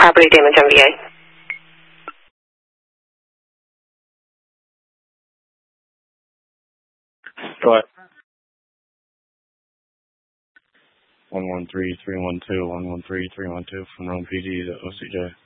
Property damage MVA. Go ahead. 113-312, 113-312 from Rome PD to OCJ.